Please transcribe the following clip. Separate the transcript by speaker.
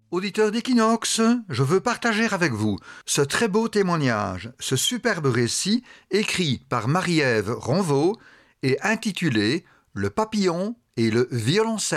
Speaker 1: Auditeur d'Equinox, je veux partager avec vous ce très beau témoignage, ce superbe récit écrit par Marie-Ève Ronvaux et intitulé « Le papillon et le violoncelle ».